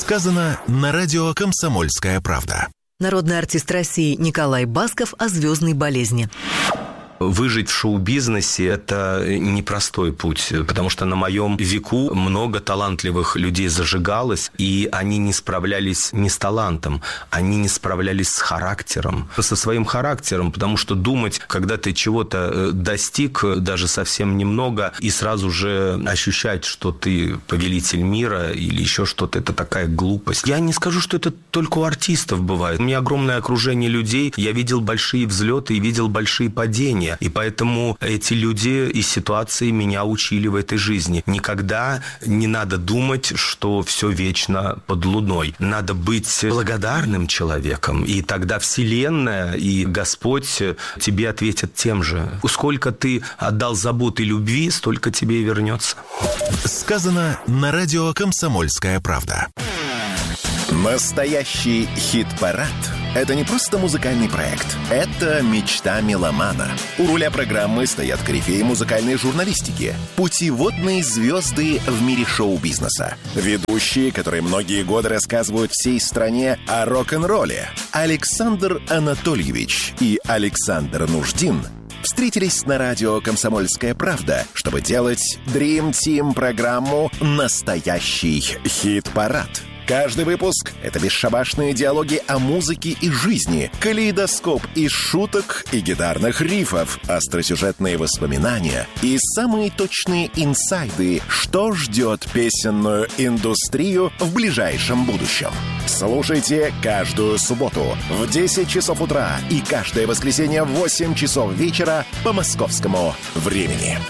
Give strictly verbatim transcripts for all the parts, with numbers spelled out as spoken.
Сказано на радио «Комсомольская правда». Народный артист России Николай Басков о звездной болезни. Выжить в шоу-бизнесе – это непростой путь, потому что на моем веку много талантливых людей зажигалось, и они не справлялись не с талантом, они не справлялись с характером, со своим характером, потому что думать, когда ты чего-то достиг, даже совсем немного, и сразу же ощущать, что ты повелитель мира или еще что-то, это такая глупость. Я не скажу, что это только у артистов бывает. У меня огромное окружение людей, я видел большие взлеты и видел большие падения. И поэтому эти люди и ситуации меня учили в этой жизни. Никогда не надо думать, что все вечно под луной. Надо быть благодарным человеком, и тогда Вселенная и Господь тебе ответят тем же. Сколько ты отдал заботы и любви, столько тебе и вернется. Сказано на радио «Комсомольская правда». Настоящий хит-парад – это не просто музыкальный проект. Это мечта меломана. У руля программы стоят корифеи музыкальной журналистики, путеводные звезды в мире шоу-бизнеса, ведущие, которые многие годы рассказывают всей стране о рок-н-ролле. Александр Анатольевич и Александр Нуждин встретились на радио «Комсомольская правда», чтобы делать Dream Team программу «Настоящий хит-парад». Каждый выпуск — это бесшабашные диалоги о музыке и жизни, калейдоскоп из шуток и гитарных рифов, остросюжетные воспоминания и самые точные инсайды, что ждет песенную индустрию в ближайшем будущем. Слушайте каждую субботу в десять часов утра и каждое воскресенье в восемь часов вечера по московскому времени.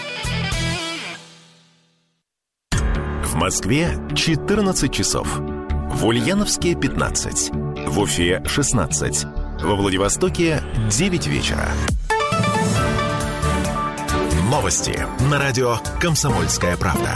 В Москве четырнадцать часов. В Ульяновске пятнадцать. В Уфе шестнадцать. Во Владивостоке девять вечера. Новости на радио «Комсомольская правда».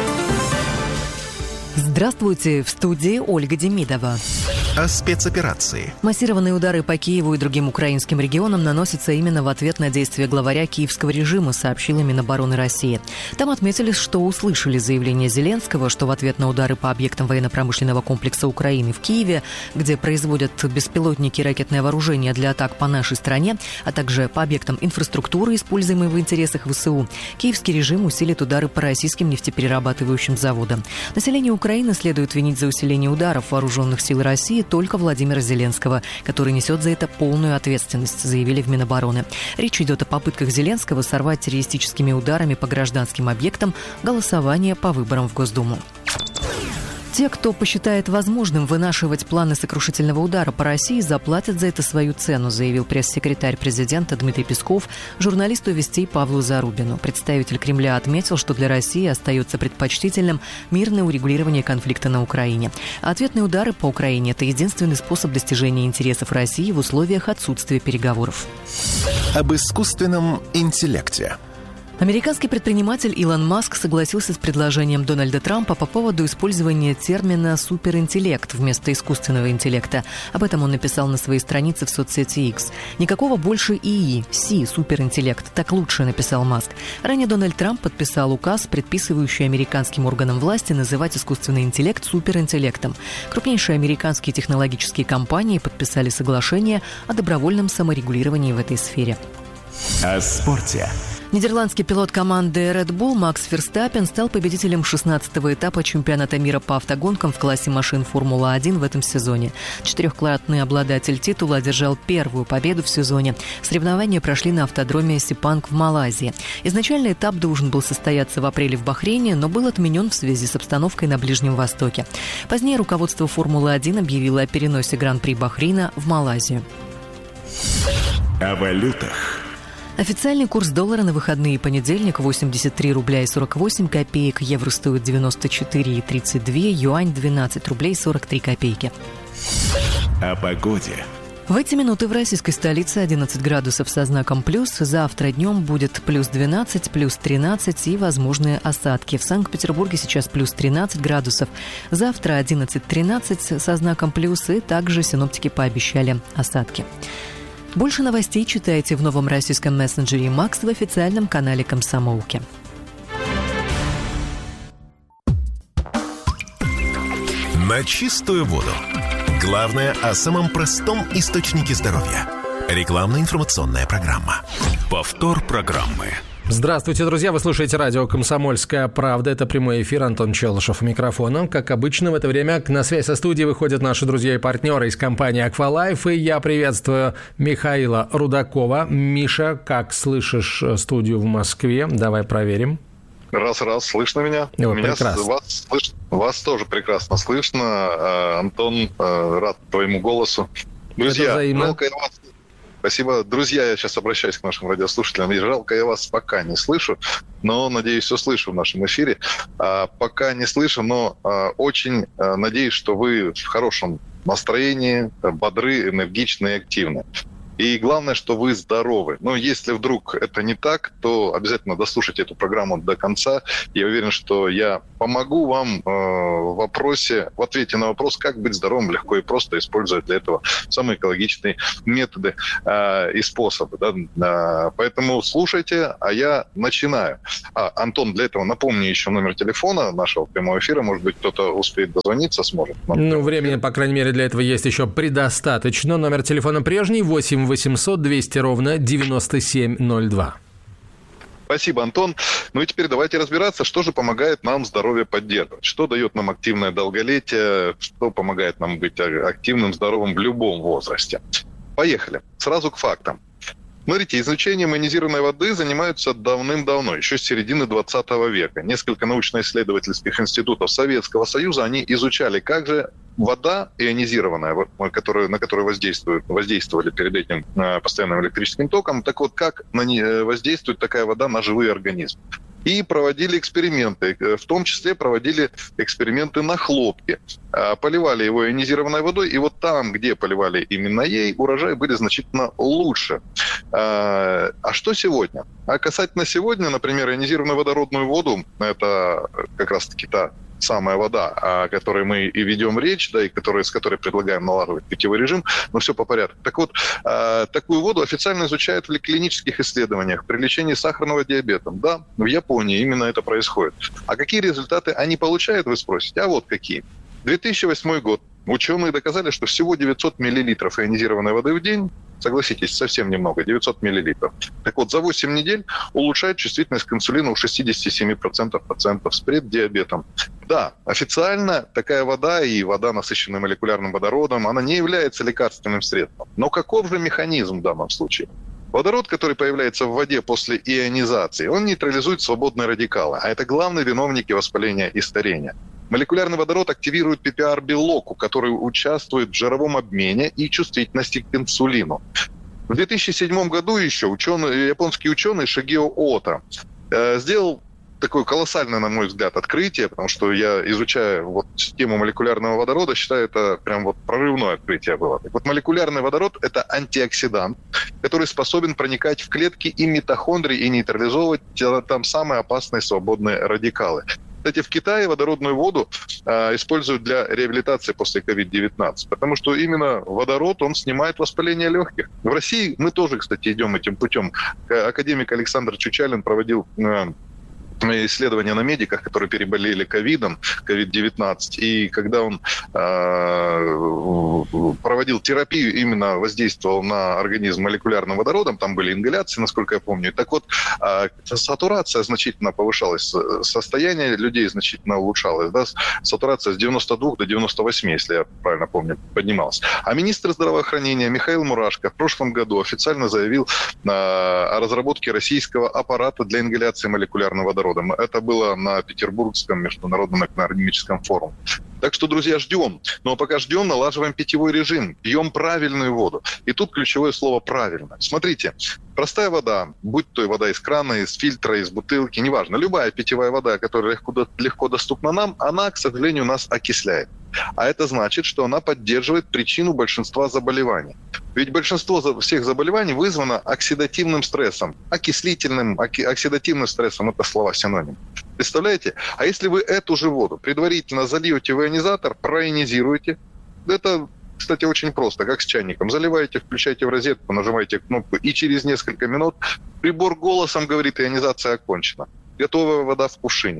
Здравствуйте, в студии Ольга Демидова. О спецоперации. Массированные удары по Киеву и другим украинским регионам наносятся именно в ответ на действия главаря киевского режима, сообщила Минобороны России. Там отметили, что услышали заявление Зеленского, что в ответ на удары по объектам военно-промышленного комплекса Украины в Киеве, где производят беспилотники и ракетное вооружение для атак по нашей стране, а также по объектам инфраструктуры, используемой в интересах ВСУ, киевский режим усилит удары по российским нефтеперерабатывающим заводам. Население Украины следует винить за усиление ударов вооруженных сил России только Владимира Зеленского, который несет за это полную ответственность, заявили в Минобороны. Речь идет о попытках Зеленского сорвать террористическими ударами по гражданским объектам голосование по выборам в Госдуму. Те, кто посчитает возможным вынашивать планы сокрушительного удара по России, заплатят за это свою цену, заявил пресс-секретарь президента Дмитрий Песков журналисту «Вестей» Павлу Зарубину. Представитель Кремля отметил, что для России остается предпочтительным мирное урегулирование конфликта на Украине. А ответные удары по Украине – это единственный способ достижения интересов России в условиях отсутствия переговоров. Об искусственном интеллекте. Американский предприниматель Илон Маск согласился с предложением Дональда Трампа по поводу использования термина «суперинтеллект» вместо искусственного интеллекта. Об этом он написал на своей странице в соцсети X. «Никакого больше ИИ, Си, суперинтеллект, так лучше», написал Маск. Ранее Дональд Трамп подписал указ, предписывающий американским органам власти называть искусственный интеллект суперинтеллектом. Крупнейшие американские технологические компании подписали соглашение о добровольном саморегулировании в этой сфере. О спорте. Нидерландский пилот команды Red Bull Макс Ферстаппен стал победителем шестнадцатого этапа чемпионата мира по автогонкам в классе машин Формула один в этом сезоне. Четырехкратный обладатель титула одержал первую победу в сезоне. Соревнования прошли на автодроме Сепанг в Малайзии. Изначально этап должен был состояться в апреле в Бахрейне, но был отменен в связи с обстановкой на Ближнем Востоке. Позднее руководство Формулы один объявило о переносе Гран-при Бахрейна в Малайзию. О валютах. Официальный курс доллара на выходные понедельник восемьдесят три рубля и сорок восемь копеек, евро стоит девяносто четыре и тридцать два, юань двенадцать рублей сорок три копейки. О погоде. В эти минуты в российской столице одиннадцать градусов со знаком плюс. Завтра днем будет плюс двенадцать, плюс тринадцать и возможные осадки. В Санкт-Петербурге сейчас плюс тринадцать градусов. Завтра одиннадцать тринадцать со знаком плюс. И также синоптики пообещали осадки. Больше новостей читайте в новом российском мессенджере «Макс» в официальном канале «Комсомолки». на чистую воду. Главное о самом простом источнике здоровья. Рекламно-информационная программа. Повтор программы. Здравствуйте, друзья! Вы слушаете радио «Комсомольская правда». Это прямой эфир. Антон Челышев у микрофона. Как обычно, в это время на связь со студией выходят наши друзья и партнеры из компании «Аквалайф». И я приветствую Михаила Рудакова. Миша, как слышишь студию в Москве? Давай проверим. Раз-раз, слышно меня? О, меня прекрасно. Вас, слышно, вас тоже прекрасно слышно. Антон, рад твоему голосу. Друзья, жалко я вас... Спасибо. Друзья, я сейчас обращаюсь к нашим радиослушателям. И жалко, я вас пока не слышу, но, надеюсь, услышу в нашем эфире. А, пока не слышу, но а, очень а, надеюсь, что вы в хорошем настроении, бодры, энергичны и активны. И главное, что вы здоровы. Но если вдруг это не так, то обязательно дослушайте эту программу до конца. Я уверен, что я помогу вам э, в вопросе, в ответе на вопрос, как быть здоровым легко и просто, используя для этого самые экологичные методы э, и способы. Да? Э, поэтому слушайте, а я начинаю. А, Антон, для этого напомни еще номер телефона нашего прямого эфира. Может быть, кто-то успеет дозвониться, сможет. Ну, времени, по крайней мере, для этого есть еще предостаточно. Номер телефона прежний, восемь восемьсот двести ровно девяносто семь ноль два. Спасибо, Антон. Ну и теперь давайте разбираться, что же помогает нам здоровье поддерживать. Что дает нам активное долголетие, что помогает нам быть активным, здоровым в любом возрасте. Поехали. Сразу к фактам. Смотрите, изучением ионизированной воды занимаются давным-давно, еще с середины двадцатого века. Несколько научно-исследовательских институтов Советского Союза, они изучали, как же вода ионизированная, которую, на которую воздействуют, воздействовали перед этим постоянным электрическим током, так вот, как на нее воздействует такая вода на живые организмы. И проводили эксперименты, в том числе проводили эксперименты на хлопке. Поливали его ионизированной водой, и вот там, где поливали именно ей, урожаи были значительно лучше. А что сегодня? А касательно сегодня, например, ионизированную водородную воду, это как раз-таки та самая вода, о которой мы и ведем речь, да, и которой, с которой предлагаем налаживать питьевой режим, но все по порядку. Так вот, э, такую воду официально изучают в клинических исследованиях при лечении сахарного диабета. Да, в Японии именно это происходит. А какие результаты они получают, вы спросите? А вот какие. две тысячи восьмой год. Ученые доказали, что всего девятьсот миллилитров ионизированной воды в день, согласитесь, совсем немного, девятьсот миллилитров. Так вот, за восемь недель улучшает чувствительность к инсулину у шестьдесят семь процентов пациентов с преддиабетом. Да, официально такая вода и вода, насыщенная молекулярным водородом, она не является лекарственным средством. Но каков же механизм в данном случае? Водород, который появляется в воде после ионизации, он нейтрализует свободные радикалы, а это главные виновники воспаления и старения. Молекулярный водород активирует пи пи ар-белок, который участвует в жировом обмене и чувствительности к инсулину. В две тысячи седьмом году еще ученый, японский ученый Шигео Ото э, сделал такое колоссальное, на мой взгляд, открытие, потому что я, изучая вот тему молекулярного водорода, считаю, это прям вот прорывное открытие было. Так вот, молекулярный водород – это антиоксидант, который способен проникать в клетки и митохондрии и нейтрализовывать там самые опасные свободные радикалы. Кстати, в Китае водородную воду э, используют для реабилитации после ковид девятнадцать, потому что именно водород, он снимает воспаление легких. В России мы тоже, кстати, идем этим путем. Академик Александр Чучалин проводил э, исследования на медиках, которые переболели ковидом, ковид девятнадцать, и когда он э, проводил терапию, именно воздействовал на организм молекулярным водородом, там были ингаляции, насколько я помню, так вот, э, сатурация значительно повышалась, состояние людей значительно улучшалось, да, сатурация с девяноста двух до девяноста восьми, если я правильно помню, поднималась. А министр здравоохранения Михаил Мурашко в прошлом году официально заявил э, о разработке российского аппарата для ингаляции молекулярного водорода. Это было на Петербургском международном экономическом форуме. Так что, друзья, ждем. Но пока ждем, налаживаем питьевой режим, пьем правильную воду. И тут ключевое слово «правильно». Смотрите, простая вода, будь то вода из крана, из фильтра, из бутылки, неважно, любая питьевая вода, которая легко, легко доступна нам, она, к сожалению, нас окисляет. А это значит, что она поддерживает причину большинства заболеваний. Ведь большинство всех заболеваний вызвано оксидативным стрессом. Окислительным, оксидативным стрессом – это слова-синоним. Представляете? А если вы эту же воду предварительно зальете в ионизатор, проионизируете, это, кстати, очень просто, как с чайником. Заливаете, включаете в розетку, нажимаете кнопку, и через несколько минут прибор голосом говорит: ионизация окончена. Готовая вода в кувшине.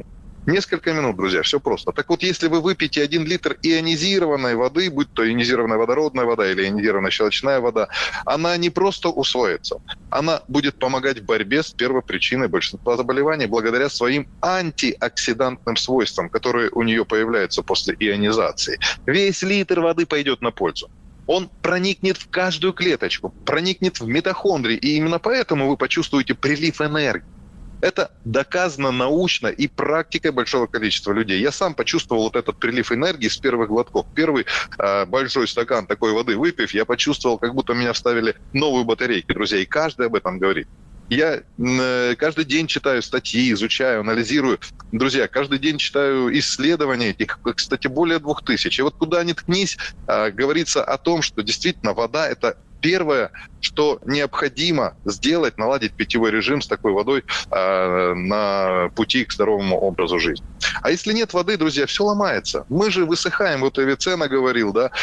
Несколько минут, друзья, все просто. Так вот, если вы выпьете один литр ионизированной воды, будь то ионизированная водородная вода или ионизированная щелочная вода, она не просто усвоится, она будет помогать в борьбе с первопричиной большинства заболеваний благодаря своим антиоксидантным свойствам, которые у нее появляются после ионизации. Весь литр воды пойдет на пользу. Он проникнет в каждую клеточку, проникнет в митохондрии, и именно поэтому вы почувствуете прилив энергии. Это доказано научно и практикой большого количества людей. Я сам почувствовал вот этот прилив энергии с первых глотков. Первый э, большой стакан такой воды выпив, я почувствовал, как будто меня вставили новую батарейку, друзья. И каждый об этом говорит. Я э, каждый день читаю статьи, изучаю, анализирую. Друзья, каждый день читаю исследования этих, кстати, более двух тысяч. И вот куда ни ткнись, э, говорится о том, что действительно вода – это первое, что необходимо сделать, наладить питьевой режим с такой водой э, на пути к здоровому образу жизни. А если нет воды, друзья, все ломается. Мы же высыхаем. Вот Авиценна говорил, да,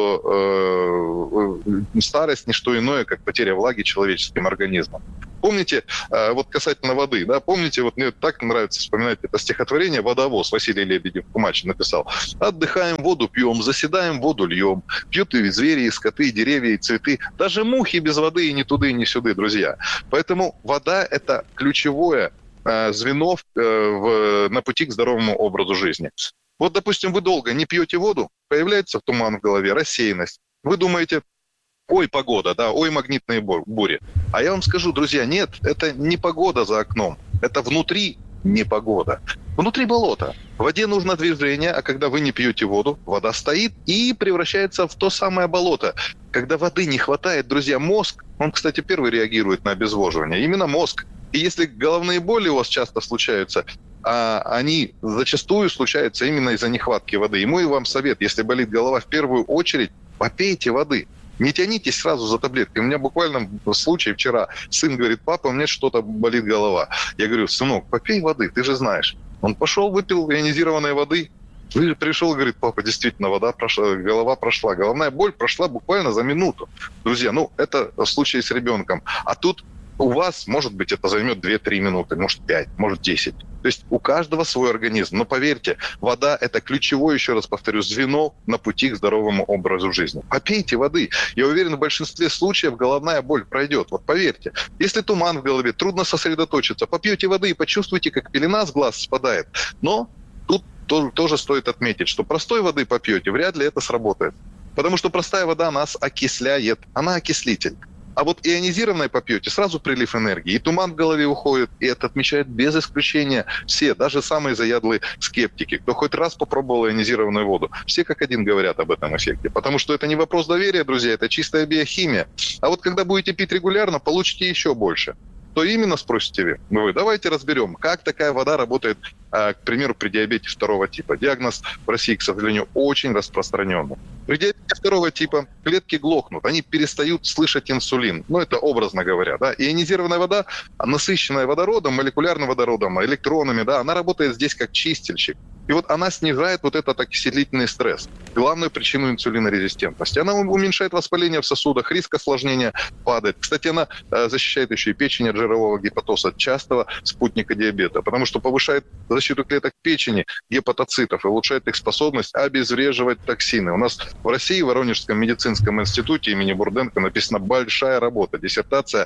что э, старость не что иное, как потеря влаги человеческим организмом. Помните, э, вот касательно воды, да, помните, вот мне так нравится вспоминать это стихотворение «Водовоз» Василий Лебедев в Кумаче написал. «Отдыхаем, воду пьем, заседаем, воду льем. Пьют и звери, и скоты, и деревья, и цветы. Даже мухи без воды и ни туды, ни сюды, друзья». Поэтому вода – это ключевое э, звено э, в, на пути к здоровому образу жизни. Вот, допустим, вы долго не пьете воду, появляется туман в голове, рассеянность. Вы думаете: ой, погода, да, ой, магнитные бури. А я вам скажу, друзья, нет, это не погода за окном, это внутри непогода. Внутри болото. В воде нужно движение, а когда вы не пьете воду, вода стоит и превращается в то самое болото. Когда воды не хватает, друзья, мозг, он, кстати, первый реагирует на обезвоживание, именно мозг. И если головные боли у вас часто случаются, а они зачастую случаются именно из-за нехватки воды. И мой вам совет: если болит голова, в первую очередь попейте воды. Не тянитесь сразу за таблеткой. У меня буквально случай вчера. Сын говорит: папа, у меня что-то болит голова. Я говорю: сынок, попей воды, ты же знаешь. Он пошел, выпил ионизированной воды. Пришел, говорит: папа, действительно, вода прошла, голова прошла. Головная боль прошла буквально за минуту. Друзья, ну, это случай с ребенком. А тут у вас, может быть, это займет две-три минуты, может, пять, может, десять. То есть у каждого свой организм. Но поверьте, вода – это ключевое, еще раз повторю, звено на пути к здоровому образу жизни. Попейте воды. Я уверен, в большинстве случаев головная боль пройдет. Вот поверьте. Если туман в голове, трудно сосредоточиться, попьете воды и почувствуйте, как пелена с глаз спадает. Но тут тоже, тоже стоит отметить, что простой воды попьете, вряд ли это сработает. Потому что простая вода нас окисляет. Она окислитель. А вот ионизированной попьете, сразу прилив энергии, и туман в голове уходит, и это отмечают без исключения все, даже самые заядлые скептики, кто хоть раз попробовал ионизированную воду. Все как один говорят об этом эффекте, потому что это не вопрос доверия, друзья, это чистая биохимия. А вот когда будете пить регулярно, получите еще больше. То именно, спросите вы, давайте разберем, как такая вода работает, к примеру, при диабете второго типа. Диагноз в России, к сожалению, очень распространенный. При диабете второго типа клетки глохнут, они перестают слышать инсулин. Ну, это образно говоря, да. Ионизированная вода, насыщенная водородом, молекулярным водородом, электронами, да, она работает здесь как чистильщик. И вот она снижает вот этот окислительный стресс, главную причину инсулинорезистентности. Она уменьшает воспаление в сосудах, риск осложнения падает. Кстати, она защищает еще и печень от жирового гепатоза, частого спутника диабета, потому что повышает защиту клеток печени, гепатоцитов, и улучшает их способность обезвреживать токсины. У нас в России, в Воронежском медицинском институте имени Бурденко написана большая работа, диссертация,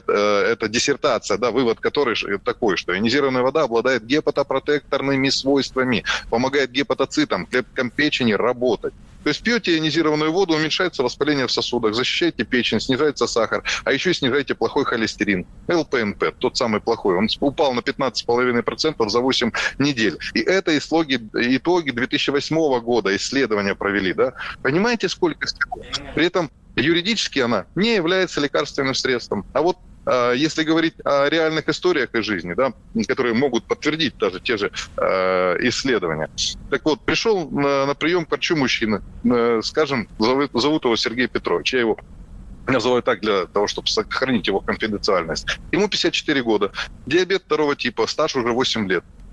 это диссертация, да, вывод которой такой, что ионизированная вода обладает гепатопротекторными свойствами, помогает гепатоцитам, клеткам печени работать. То есть пьете ионизированную воду, уменьшается воспаление в сосудах, защищаете печень, снижается сахар, а еще и снижаете плохой холестерин. эл пэ эн пэ, тот самый плохой, он упал на пятнадцать целых пять десятых процента за восемь недель. И это итоги, итоги две тысячи восьмого года, исследования провели, да? Понимаете, сколько стекло? При этом юридически она не является лекарственным средством. А вот если говорить о реальных историях из жизни, да, которые могут подтвердить даже те же э, исследования. Так вот, пришел на, на прием к врачу мужчина, э, скажем, зовут, зовут его Сергей Петрович, я его называю так для того, чтобы сохранить его конфиденциальность. Ему пятьдесят четыре года, диабет второго типа, стаж уже восемь лет.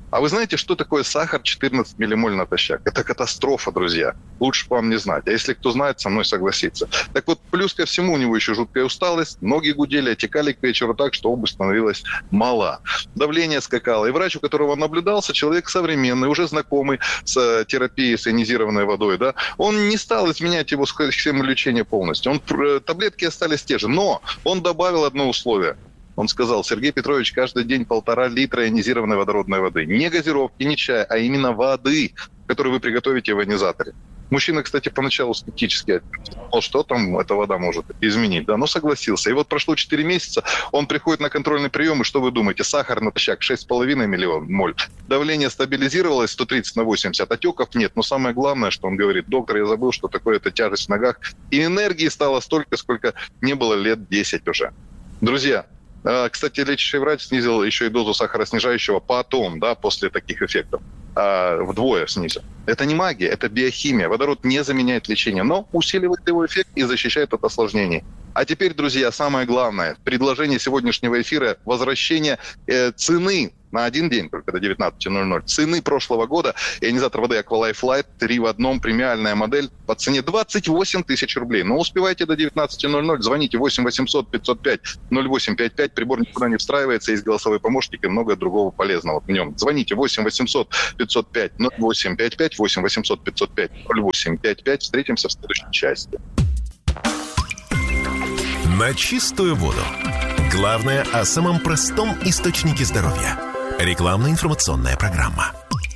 А вы знаете, что такое сахар четырнадцать миллимоль натощак? Это катастрофа, друзья. Лучше вам не знать. А если кто знает, со мной согласится. Так вот, плюс ко всему у него еще жуткая усталость. Ноги гудели, отекали к вечеру так, что обувь становилась мала. Давление скакало. И врач, у которого он наблюдался, человек современный, уже знакомый с терапией с ионизированной водой, да, он не стал изменять его схему лечения полностью. Он, таблетки остались те же. Но он добавил одно условие. Он сказал: Сергей Петрович, каждый день полтора литра ионизированной водородной воды. Не газировки, не чая, а именно воды, которую вы приготовите в ионизаторе. Мужчина, кстати, поначалу скептически ответил, что там эта вода может изменить. Да, но согласился. И вот прошло четыре месяца, он приходит на контрольный прием, и что вы думаете? Сахар натощак шесть с половиной миллион моль. Давление стабилизировалось сто тридцать на восемьдесят, отеков нет. Но самое главное, что он говорит: доктор, я забыл, что такое эта тяжесть в ногах. И энергии стало столько, сколько не было лет десять уже. Друзья, кстати, лечащий врач снизил еще и дозу сахароснижающего потом, да, после таких эффектов. Вдвое снизил. Это не магия, это биохимия. Водород не заменяет лечение, но усиливает его эффект и защищает от осложнений. А теперь, друзья, самое главное. Предложение сегодняшнего эфира – возвращение э, цены на один день, только до девятнадцати ноль-ноль. Цены прошлого года. Ионизатор воды Aqualife Light три в одном, премиальная модель по цене двадцать восемь тысяч рублей. Но успевайте до девятнадцати ноль-ноль. Звоните восемь восемьсот пятьсот пять ноль восемь пять пять. Прибор никуда не встраивается. Есть голосовой помощник и много другого полезного в нем. Звоните восемь восемьсот пятьсот пять ноль восемь пять пять. восемь восемьсот пятьсот пять ноль восемь пять пять. Встретимся в следующей части. На чистую воду. Главное о самом простом источнике здоровья. Рекламно-информационная программа.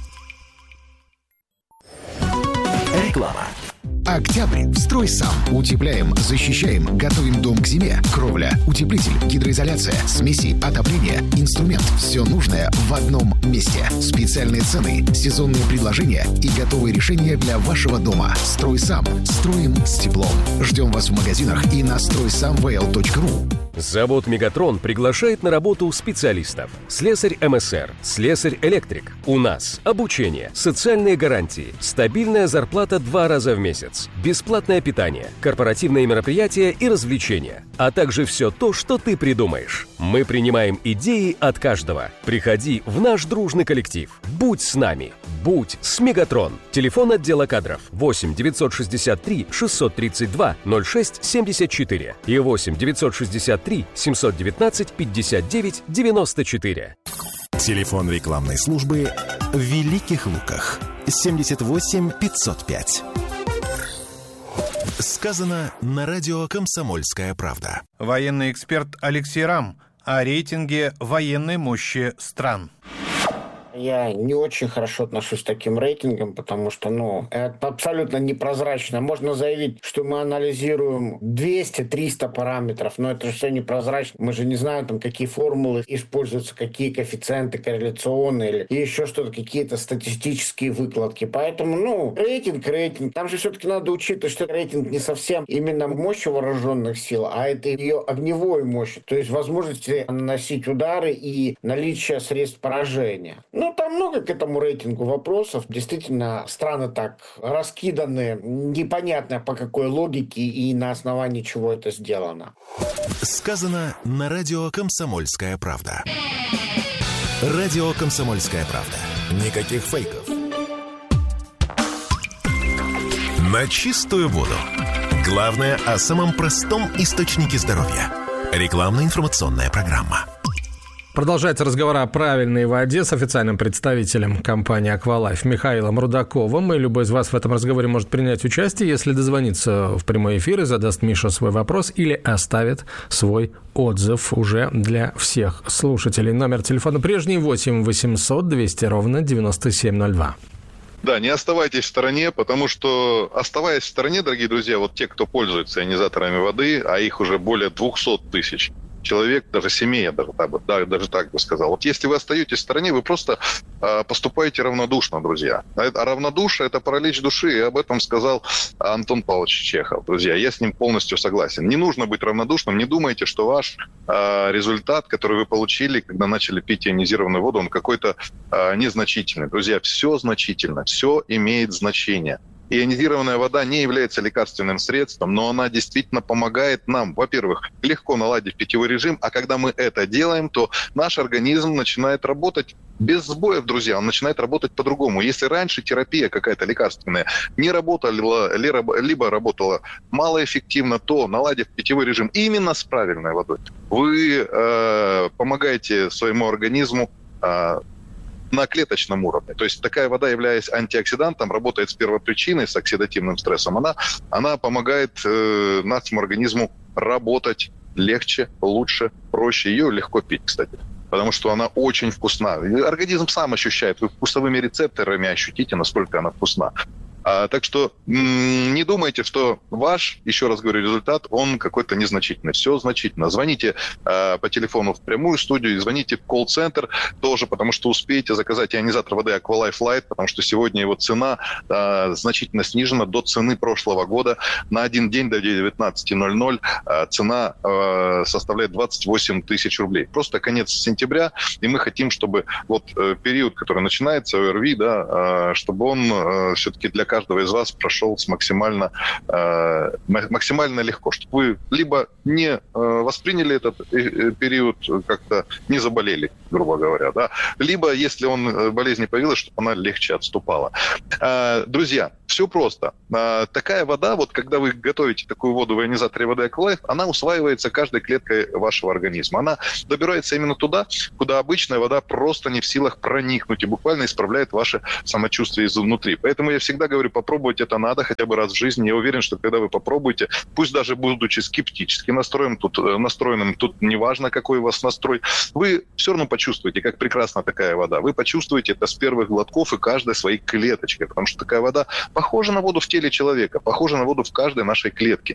Реклама. Октябрь. Строй сам. Утепляем, защищаем, готовим дом к зиме. Кровля, утеплитель, гидроизоляция, смеси, отопление, инструмент. Все нужное в одном месте. Специальные цены, сезонные предложения и готовые решения для вашего дома. Строй сам. Строим с теплом. Ждем вас в магазинах и на строй сам вэ эл точка ру. Завод «Мегатрон» приглашает на работу специалистов. Слесарь эм эс эр, слесарь-электрик. У нас обучение, социальные гарантии, стабильная зарплата два раза в месяц, бесплатное питание, корпоративные мероприятия и развлечения, а также все то, что ты придумаешь. Мы принимаем идеи от каждого. Приходи в наш дружный коллектив. Будь с нами. Будь с «Мегатрон». Телефон отдела кадров восемь девятьсот шестьдесят три шестьсот тридцать два ноль шесть семьдесят четыре и восемь девятьсот шестьдесят три семьсот девятнадцать пятьдесят девять девяносто четыре. Телефон рекламной службы в Великих Луках. семьдесят восемь пятьсот пять. Сказано на радио «Комсомольская правда». Военный эксперт Алексей Рам о рейтинге военной мощи стран. Я не очень хорошо отношусь к таким рейтингам, потому что, ну, это абсолютно непрозрачно. Можно заявить, что мы анализируем двести-триста параметров, но это же все непрозрачно. Мы же не знаем, там, какие формулы используются, какие коэффициенты корреляционные или еще что-то, какие-то статистические выкладки. Поэтому, ну, рейтинг, рейтинг. Там же все-таки надо учитывать, что рейтинг не совсем именно мощь вооруженных сил, а это ее огневой мощь, то есть возможности наносить удары и наличие средств поражения. Ну, там много к этому рейтингу вопросов. Действительно, страны так раскиданы, непонятно по какой логике и на основании чего это сделано. Сказано на радио «Комсомольская правда». Радио «Комсомольская правда». Никаких фейков. На чистую воду. Главное о самом простом источнике здоровья. Рекламно-информационная программа. Продолжается разговор о правильной воде с официальным представителем компании Aqualife Михаилом Рудаковым. И любой из вас в этом разговоре может принять участие, если дозвонится в прямой эфир и задаст Мише свой вопрос или оставит свой отзыв уже для всех слушателей. Номер телефона прежний восемь восемьсот двести ровно девяносто семь ноль два. Да, не оставайтесь в стороне, потому что, оставаясь в стороне, дорогие друзья, вот те, кто пользуется ионизаторами воды, а их уже более двести тысяч человек, даже семей, я даже так, бы, да, даже так бы сказал. Вот если вы остаетесь в стороне, вы просто э, поступаете равнодушно, друзья. А равнодушие – это паралич души, и об этом сказал Антон Павлович Чехов. Друзья, я с ним полностью согласен. Не нужно быть равнодушным, не думайте, что ваш э, результат, который вы получили, когда начали пить ионизированную воду, он какой-то э, незначительный. Друзья, все значительно, все имеет значение. Ионизированная вода не является лекарственным средством, но она действительно помогает нам, во-первых, легко наладить питьевой режим, а когда мы это делаем, то наш организм начинает работать без сбоев, друзья, он начинает работать по-другому. Если раньше терапия какая-то лекарственная не работала, либо работала малоэффективно, то, наладив питьевой режим именно с правильной водой, вы э, помогаете своему организму э, на клеточном уровне. То есть такая вода, являясь антиоксидантом, работает с первопричиной, с оксидативным стрессом. Она, она помогает э, нашему организму работать легче, лучше, проще. Ее легко пить, кстати, потому что она очень вкусна. Организм сам ощущает, вы вкусовыми рецепторами ощутите, насколько она вкусна. А, так что м- не думайте, что ваш, еще раз говорю, результат, он какой-то незначительный. Все значительно. Звоните а, по телефону в прямую студию, звоните в колл-центр тоже, потому что успеете заказать ионизатор воды Aqualife Light, потому что сегодня его цена а, значительно снижена до цены прошлого года. На один день до девятнадцати ноль-ноль а, цена а, составляет двадцать восемь тысяч рублей. Просто конец сентября, и мы хотим, чтобы вот э, период, который начинается, о эр ви, да, а, чтобы он а, все-таки для каждого из вас прошел с максимально, э, максимально легко, чтобы вы либо не э, восприняли этот э, период, как-то не заболели, грубо говоря, да, либо, если он, болезнь появилась, чтобы она легче отступала. Э, друзья, все просто. Э, такая вода, вот когда вы готовите такую воду в ионизаторе воды Aqualife, она усваивается каждой клеткой вашего организма. Она добирается именно туда, куда обычная вода просто не в силах проникнуть и буквально исправляет ваше самочувствие изнутри. Поэтому я всегда говорю, попробовать это надо хотя бы раз в жизни. Я уверен, что когда вы попробуете, пусть даже будучи скептически настроенным, тут, настроенным, тут неважно, какой у вас настрой, вы все равно почувствуете, как прекрасна такая вода. Вы почувствуете это с первых глотков и каждой своей клеточкой, потому что такая вода похожа на воду в теле человека, похожа на воду в каждой нашей клетке.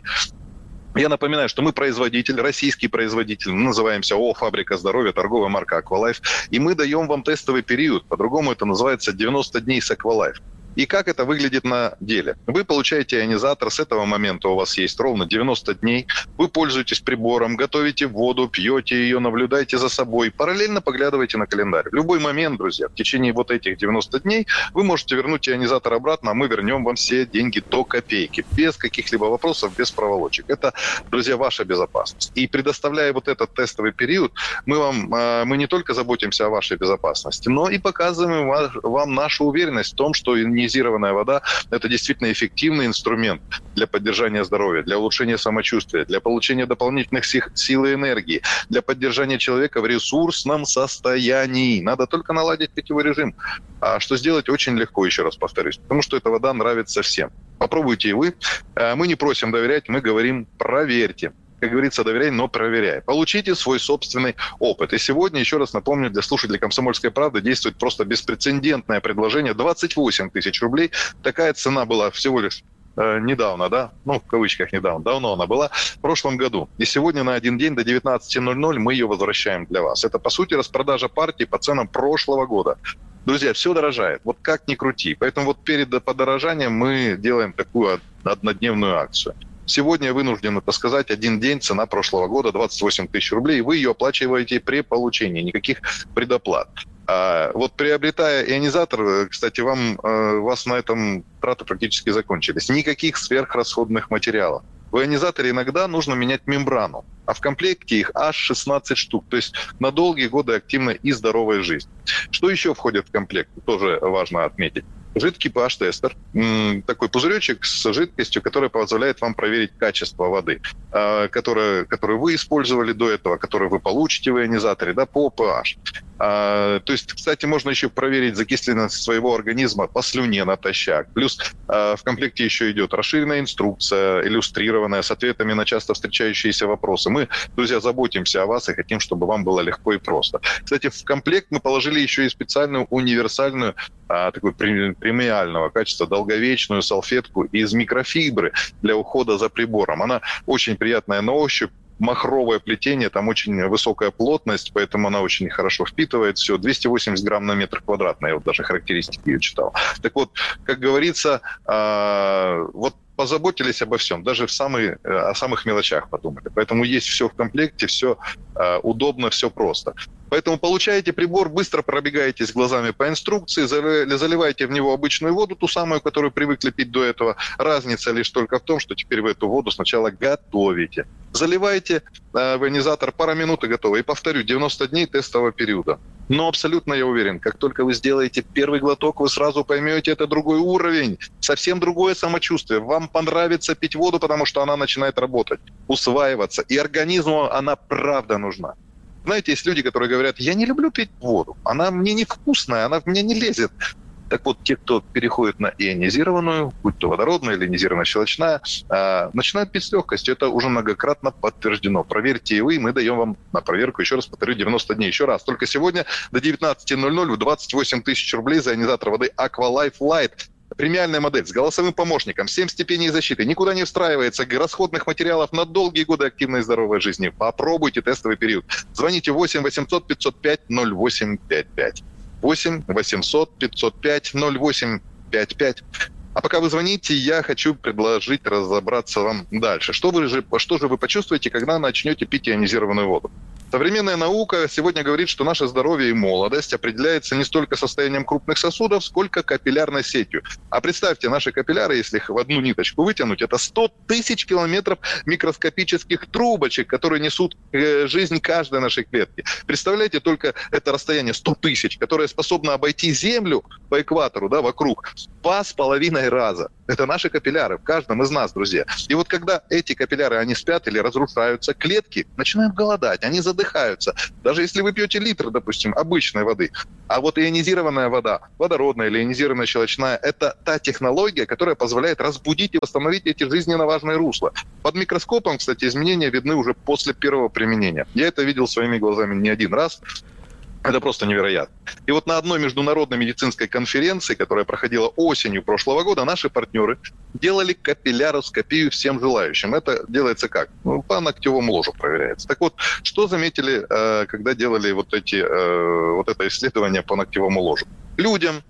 Я напоминаю, что мы производитель, российский производитель, мы называемся ООО «Фабрика здоровья», торговая марка Aqualife, и мы даем вам тестовый период, по-другому это называется девяносто дней с Aqualife. И как это выглядит на деле? Вы получаете ионизатор, с этого момента у вас есть ровно девяносто дней, вы пользуетесь прибором, готовите воду, пьете ее, наблюдаете за собой, параллельно поглядываете на календарь. В любой момент, друзья, в течение вот этих девяноста дней вы можете вернуть ионизатор обратно, а мы вернем вам все деньги до копейки, без каких-либо вопросов, без проволочек. Это, друзья, ваша безопасность. И предоставляя вот этот тестовый период, мы, вам, мы не только заботимся о вашей безопасности, но и показываем вам нашу уверенность в том, что не ионизированная вода – это действительно эффективный инструмент для поддержания здоровья, для улучшения самочувствия, для получения дополнительных сил и энергии, для поддержания человека в ресурсном состоянии. Надо только наладить питьевой режим. А что сделать очень легко, еще раз повторюсь, потому что эта вода нравится всем. Попробуйте и вы. Мы не просим доверять, мы говорим «проверьте». Как говорится, доверяй, но проверяй. Получите свой собственный опыт. И сегодня, еще раз напомню, для слушателей «Комсомольской правды» действует просто беспрецедентное предложение. двадцать восемь тысяч рублей. Такая цена была всего лишь э, недавно, да? Ну, в кавычках недавно. Давно она была. В прошлом году. И сегодня на один день до девятнадцати ноль-ноль мы ее возвращаем для вас. Это, по сути, распродажа партии по ценам прошлого года. Друзья, все дорожает. Вот как ни крути. Поэтому вот перед подорожанием мы делаем такую однодневную акцию. Сегодня я вынужден это сказать, один день, цена прошлого года двадцать восемь тысяч рублей, вы ее оплачиваете при получении, никаких предоплат. А вот приобретая ионизатор, кстати, вам, у вас на этом траты практически закончились. Никаких сверхрасходных материалов. В ионизаторе иногда нужно менять мембрану, а в комплекте их аж шестнадцать штук, то есть на долгие годы активной и здоровой жизни. Что еще входит в комплект, тоже важно отметить. Жидкий pH-тестер, такой пузыречек с жидкостью, которая позволяет вам проверить качество воды, которое, которую вы использовали до этого, которую вы получите в ионизаторе, да, по pH. То есть, кстати, можно еще проверить закисленность своего организма по слюне натощак. Плюс в комплекте еще идет расширенная инструкция, иллюстрированная, с ответами на часто встречающиеся вопросы. Мы, друзья, заботимся о вас и хотим, чтобы вам было легко и просто. Кстати, в комплект мы положили еще и специальную универсальную, такую премиального качества, долговечную салфетку из микрофибры для ухода за прибором. Она очень приятная на ощупь, махровое плетение, там очень высокая плотность, поэтому она очень хорошо впитывает все. двести восемьдесят грамм на метр квадратный, я вот даже характеристики ее читал. Так вот, как говорится, вот позаботились обо всем, даже в самые, о самых мелочах подумали. Поэтому есть все в комплекте, все удобно, все просто. Поэтому получаете прибор, быстро пробегаетесь глазами по инструкции, заливаете в него обычную воду, ту самую, которую привыкли пить до этого. Разница лишь только в том, что теперь вы эту воду сначала готовите. Заливаете э, в ионизатор, пара минут и готово. И повторю, девяносто дней тестового периода. Но абсолютно я уверен, как только вы сделаете первый глоток, вы сразу поймете, это другой уровень, совсем другое самочувствие. Вам понравится пить воду, потому что она начинает работать, усваиваться. И организму она правда нужна. Знаете, есть люди, которые говорят, я не люблю пить воду, она мне невкусная, она в меня не лезет. Так вот, те, кто переходит на ионизированную, будь то водородная или ионизированная щелочная, э, начинают пить с легкостью. Это уже многократно подтверждено. Проверьте и вы, мы даем вам на проверку, еще раз повторю, девяносто дней. Еще раз, только сегодня до девятнадцати ноль-ноль в двадцать восемь тысяч рублей за ионизатор воды Aqualife Light. Премиальная модель с голосовым помощником, семь степеней защиты, никуда не встраивается, расходных материалов на долгие годы активной и здоровой жизни. Попробуйте тестовый период. Звоните восемь восемьсот пятьсот пять ноль восемь пять пять. восемь восемьсот пятьсот пять ноль восемь пять пять. А пока вы звоните, я хочу предложить разобраться вам дальше. Что, вы же, что же вы почувствуете, когда начнете пить ионизированную воду? Современная наука сегодня говорит, что наше здоровье и молодость определяется не столько состоянием крупных сосудов, сколько капиллярной сетью. А представьте, наши капилляры, если их в одну ниточку вытянуть, это сто тысяч километров микроскопических трубочек, которые несут жизнь каждой нашей клетки. Представляете, только это расстояние сто тысяч, которое способно обойти Землю по экватору, да, вокруг, два с половиной раза. Это наши капилляры в каждом из нас, друзья. И вот когда эти капилляры, они спят или разрушаются, клетки начинают голодать, они задыхаются. Даже если вы пьете литр, допустим, обычной воды. А вот ионизированная вода, водородная или ионизированная щелочная, это та технология, которая позволяет разбудить и восстановить эти жизненно важные русла. Под микроскопом, кстати, изменения видны уже после первого применения. Я это видел своими глазами не один раз. Это просто невероятно. И вот на одной международной медицинской конференции, которая проходила осенью прошлого года, наши партнеры делали капилляроскопию всем желающим. Это делается как? Ну, по ногтевому ложу проверяется. Так вот, что заметили, когда делали вот, эти, вот это исследование по ногтевому ложу? Людям,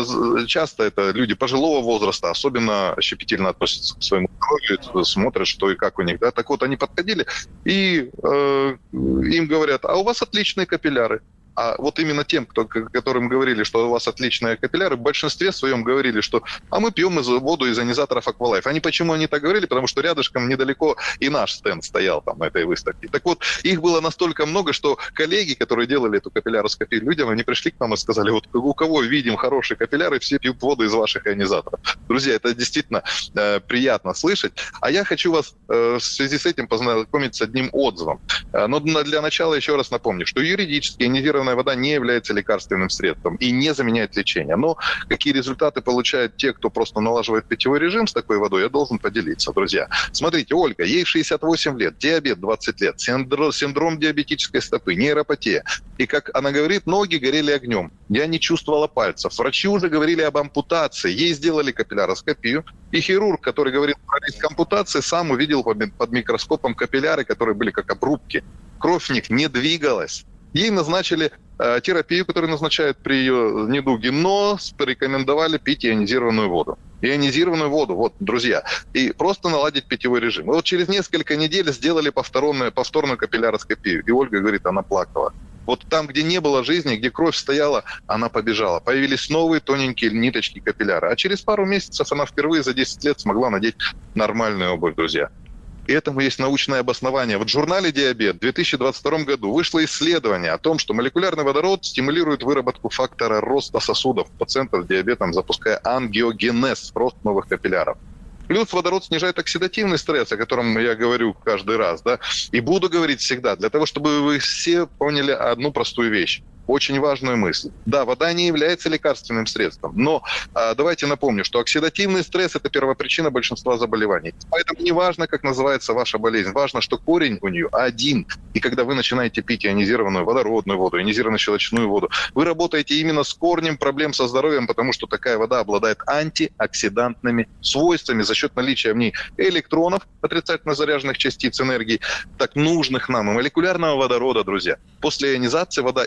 часто это люди пожилого возраста, особенно щепетильно относятся к своему здоровью, смотрят, что и как у них. Да? Так вот, они подходили и э, им говорят, а у вас отличные капилляры. А вот именно тем, кто, которым говорили, что у вас отличные капилляры, в большинстве своем говорили, что а мы пьем из, воду из ионизаторов Aqualife. Они почему они так говорили? Потому что рядышком недалеко и наш стенд стоял там на этой выставке. Так вот, их было настолько много, что коллеги, которые делали эту капилляроскопию людям, они пришли к нам и сказали, вот у кого видим хорошие капилляры, все пьют воду из ваших ионизаторов. Друзья, это действительно э, приятно слышать. А я хочу вас э, в связи с этим познакомить с одним отзывом. Э, но для начала еще раз напомню, что юридически ионизированная вода не является лекарственным средством и не заменяет лечение. Но какие результаты получают те, кто просто налаживает питьевой режим с такой водой, я должен поделиться, друзья. Смотрите, Ольга, ей шестьдесят восемь лет, диабет двадцать лет, синдром, синдром диабетической стопы, нейропатия. И, как она говорит, ноги горели огнем. Я не чувствовала пальцев. Врачи уже говорили об ампутации. Ей сделали капилляроскопию. И хирург, который говорит про риск ампутации, сам увидел под микроскопом капилляры, которые были как обрубки. Кровь в них не двигалась. Ей назначили э, терапию, которую назначают при ее недуге, но порекомендовали пить ионизированную воду. Ионизированную воду, вот, друзья, и просто наладить питьевой режим. И вот через несколько недель сделали повторную, повторную капилляроскопию. И Ольга говорит, она плакала. Вот там, где не было жизни, где кровь стояла, она побежала. Появились новые тоненькие ниточки капилляра. А через пару месяцев она впервые за десять лет смогла надеть нормальную обувь, друзья. И этому есть научное обоснование. Вот в журнале «Диабет» в две тысячи двадцать втором году вышло исследование о том, что молекулярный водород стимулирует выработку фактора роста сосудов у пациентов с диабетом, запуская ангиогенез, рост новых капилляров. Плюс водород снижает оксидативный стресс, о котором я говорю каждый раз, да, и буду говорить всегда, для того, чтобы вы все поняли одну простую вещь. Очень важную мысль. Да, вода не является лекарственным средством, но а, давайте напомню, что оксидативный стресс – это первопричина большинства заболеваний. Поэтому не важно, как называется ваша болезнь, важно, что корень у нее один. И когда вы начинаете пить ионизированную водородную воду, ионизированную щелочную воду, вы работаете именно с корнем проблем со здоровьем, потому что такая вода обладает антиоксидантными свойствами за счет наличия в ней электронов, отрицательно заряженных частиц энергии, так нужных нам, и молекулярного водорода, друзья. После ионизации вода и закисляется,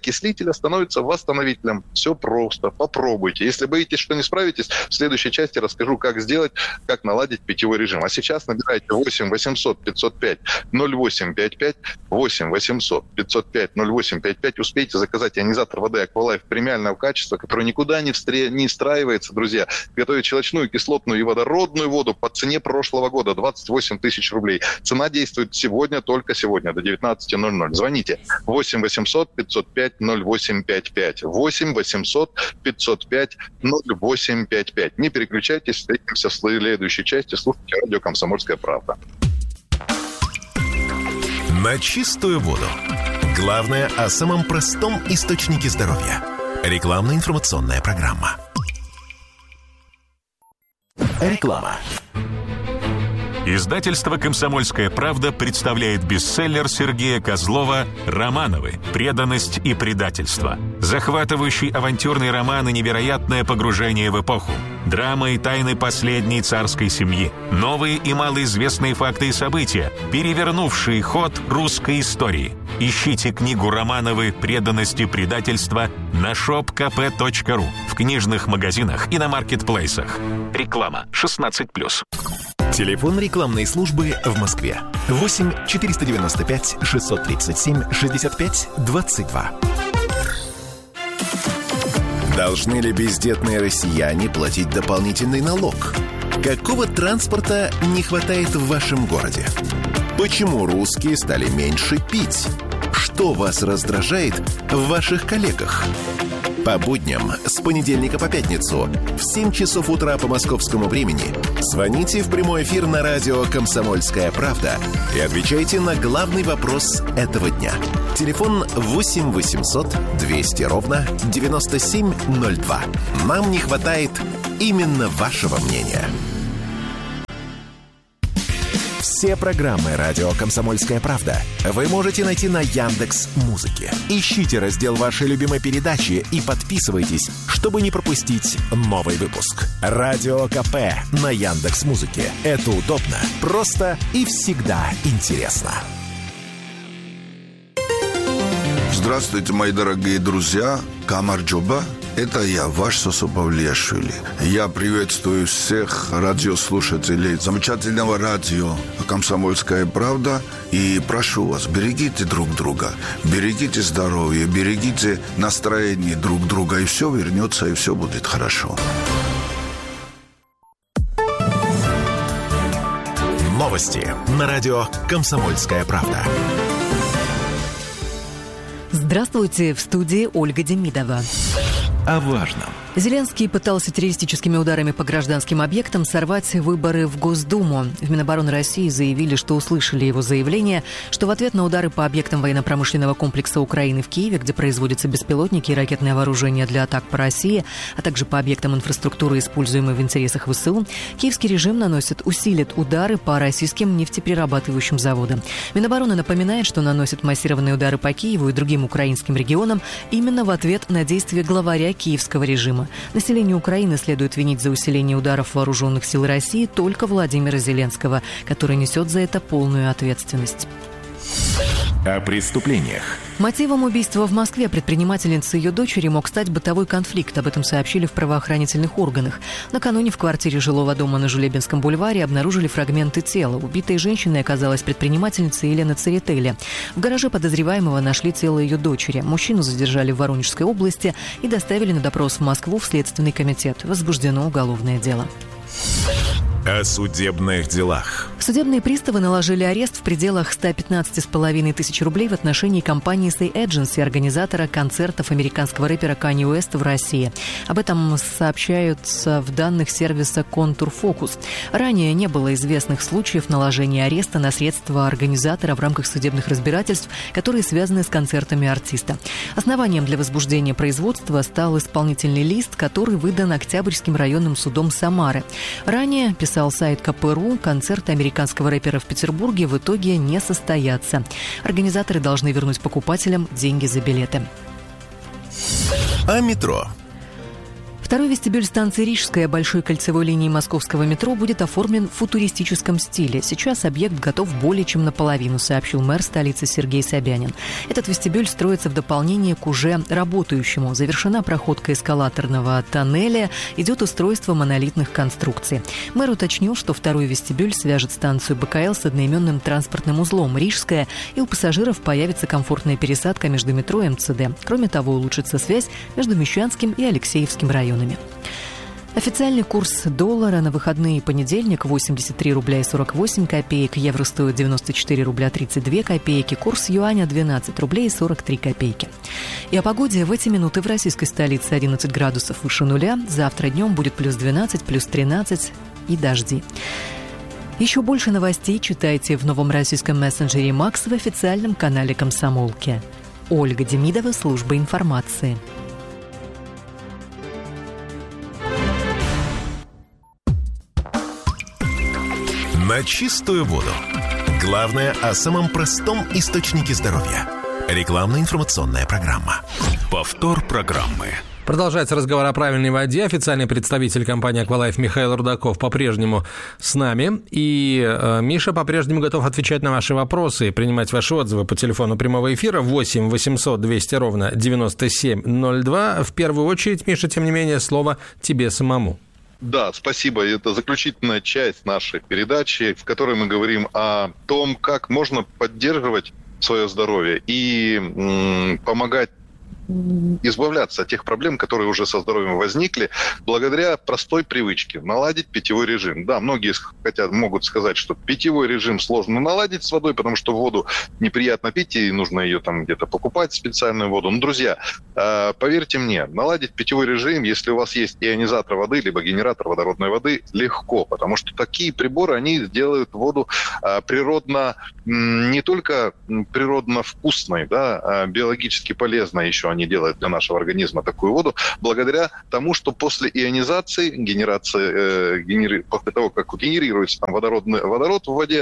окислителя становится восстановителем. Все просто. Попробуйте. Если боитесь, что не справитесь, в следующей части расскажу, как сделать, как наладить питьевой режим. А сейчас набирайте восемь восемьсот пятьсот пять ноль восемь пять пять, восемь восемьсот пятьсот пять ноль восемь пять пять. Успейте заказать ионизатор воды Аквалайф премиального качества, который никуда не, встре... не встраивается, друзья. Готовит щелочную, кислотную и водородную воду по цене прошлого года. двадцать восемь тысяч рублей. Цена действует сегодня, только сегодня, до девятнадцати ноль-ноль. Звоните восемь восемьсот пятьсот пять ноль восемь пять пять. восемь восемьсот пятьсот пять ноль восемь пять пять. Не переключайтесь, встретимся в следующей части. Слушайте радио «Комсомольская правда». На чистую воду. Главное о самом простом источнике здоровья. Рекламно-информационная программа. Реклама. Издательство «Комсомольская правда» представляет бестселлер Сергея Козлова «Романовы. Преданность и предательство». Захватывающий авантюрный роман и невероятное погружение в эпоху. Драма и тайны последней царской семьи. Новые и малоизвестные факты и события, перевернувшие ход русской истории. Ищите книгу «Романовы. Преданность и предательство» на шоп ка пэ точка ру, в книжных магазинах и на маркетплейсах. Реклама шестнадцать плюс. Телефон рекламной службы в Москве. восемь четыреста девяносто пять шестьсот тридцать семь шестьдесят пять двадцать два. Должны ли бездетные россияне платить дополнительный налог? Какого транспорта не хватает в вашем городе? Почему русские стали меньше пить? Что вас раздражает в ваших коллегах? По будням с понедельника по пятницу в семь часов утра по московскому времени звоните в прямой эфир на радио «Комсомольская правда» и отвечайте на главный вопрос этого дня. Телефон восемь восемьсот двести ровно девяносто семь ноль два. Нам не хватает именно вашего мнения. Все программы радио «Комсомольская правда» вы можете найти на Яндекс.Музыке. Ищите раздел вашей любимой передачи и подписывайтесь, чтобы не пропустить новый выпуск. Радио КП на Яндекс.Музыке. Это удобно, просто и всегда интересно. Здравствуйте, мои дорогие друзья. Камарджоба. Это я, ваш Сосо Павлиашвили. Я приветствую всех радиослушателей замечательного радио «Комсомольская правда». И прошу вас, берегите друг друга, берегите здоровье, берегите настроение друг друга. И все вернется, и все будет хорошо. Новости на радио «Комсомольская правда». Здравствуйте, в студии Ольга Демидова. О важном. Зеленский пытался террористическими ударами по гражданским объектам сорвать выборы в Госдуму. В Минобороны России заявили, что услышали его заявление, что в ответ на удары по объектам военно-промышленного комплекса Украины в Киеве, где производятся беспилотники и ракетное вооружение для атак по России, а также по объектам инфраструктуры, используемой в интересах ВСУ, киевский режим наносит, усилит удары по российским нефтеперерабатывающим заводам. Минобороны напоминает, что наносит массированные удары по Киеву и другим украинским регионам именно в ответ на действия главаря киевского режима. Население Украины следует винить за усиление ударов вооруженных сил России только Владимира Зеленского, который несет за это полную ответственность. О преступлениях. Мотивом убийства в Москве предпринимательницы и ее дочери мог стать бытовой конфликт. Об этом сообщили в правоохранительных органах. Накануне в квартире жилого дома на Жулебинском бульваре обнаружили фрагменты тела. Убитой женщиной оказалась предпринимательница Елена Церетели. В гараже подозреваемого нашли тело ее дочери. Мужчину задержали в Воронежской области и доставили на допрос в Москву в Следственный комитет. Возбуждено уголовное дело. О судебных делах. Судебные приставы наложили арест в пределах сто пятнадцать с половиной тысяч рублей в отношении компании Say Agency, организатора концертов американского рэпера Kanye West в России. Об этом сообщаются в данных сервиса Contour Focus. Ранее не было известных случаев наложения ареста на средства организатора в рамках судебных разбирательств, которые связаны с концертами артиста. Основанием для возбуждения производства стал исполнительный лист, который выдан Октябрьским районным судом Самары. Ранее, писал сайт ка пэ ру, концерты американского рэпера в Петербурге в итоге не состоятся. Организаторы должны вернуть покупателям деньги за билеты. О метро. Второй вестибюль станции Рижская большой кольцевой линии московского метро будет оформлен в футуристическом стиле. Сейчас объект готов более чем наполовину, сообщил мэр столицы Сергей Собянин. Этот вестибюль строится в дополнение к уже работающему. Завершена проходка эскалаторного тоннеля, идет устройство монолитных конструкций. Мэр уточнил, что второй вестибюль свяжет станцию БКЛ с одноименным транспортным узлом Рижская, и у пассажиров появится комфортная пересадка между метро и МЦД. Кроме того, улучшится связь между Мещанским и Алексеевским районами. Официальный курс доллара на выходные понедельник восемьдесят три рубля и сорок восемь копеек, евро стоит девяносто четыре рубля тридцать две копейки, курс юаня двенадцать рублей и сорок три копейки. И о погоде в эти минуты в российской столице одиннадцать градусов выше нуля, завтра днем будет плюс двенадцать, плюс тринадцать и дожди. Еще больше новостей читайте в новом российском мессенджере Макс в официальном канале «Комсомолки». Ольга Демидова, служба информации. На чистую воду. Главное о самом простом источнике здоровья. Рекламно-информационная программа. Повтор программы. Продолжается разговор о правильной воде. Официальный представитель компании «Аквалайф» Михаил Рудаков по-прежнему с нами. И э, Миша по-прежнему готов отвечать на ваши вопросы и принимать ваши отзывы по телефону прямого эфира восемь восемьсот двести ровно девяносто семь ноль два. В первую очередь, Миша, тем не менее, слово тебе самому. Да, спасибо. Это заключительная часть нашей передачи, в которой мы говорим о том, как можно поддерживать свое здоровье и м- помогать избавляться от тех проблем, которые уже со здоровьем возникли, благодаря простой привычке – наладить питьевой режим. Да, многие хотят, могут сказать, что питьевой режим сложно наладить с водой, потому что воду неприятно пить, и нужно ее там где-то покупать, специальную воду. Но, друзья, поверьте мне, наладить питьевой режим, если у вас есть ионизатор воды, либо генератор водородной воды, легко, потому что такие приборы, они делают воду природно, не только природно вкусной, да, биологически полезной еще, они делают для нашего организма такую воду, благодаря тому, что после ионизации, генерации, э, генери... после того, как генерируется там водородный водород в воде,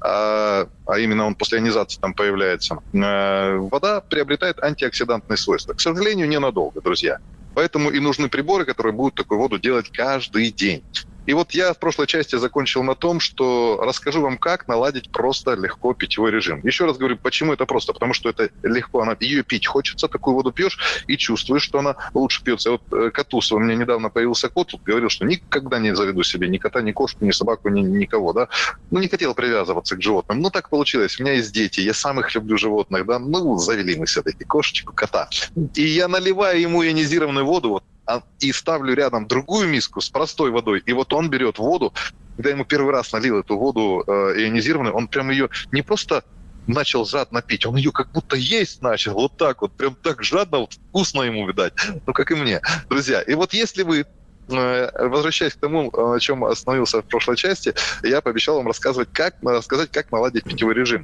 а, а именно он после ионизации там появляется, э, вода приобретает антиоксидантные свойства. К сожалению, ненадолго, друзья. Поэтому и нужны приборы, которые будут такую воду делать каждый день. И вот я в прошлой части закончил на том, что расскажу вам, как наладить просто легко питьевой режим. Еще раз говорю, почему это просто? Потому что это легко, она, ее пить хочется, такую воду пьешь и чувствуешь, что она лучше пьется. Вот э, Катус, у меня недавно появился кот, тут говорил, что никогда не заведу себе ни кота, ни кошку, ни собаку, ни никого, да. Ну, не хотел привязываться к животным. Ну, так получилось. У меня есть дети, я сам их люблю, животных, да. Ну, завели мы все-таки кошечку, кота. И я наливаю ему ионизированную воду, вот, и ставлю рядом другую миску с простой водой, и вот он берет воду. Когда я ему первый раз налил эту воду э, ионизированную, он прям ее не просто начал жадно пить, он ее как будто есть начал, вот так вот, прям так жадно, вот, вкусно ему, видать, ну, как и мне. Друзья, и вот если вы, э, возвращаясь к тому, о чем остановился в прошлой части, я пообещал вам рассказывать, как, рассказать, как наладить питьевой режим.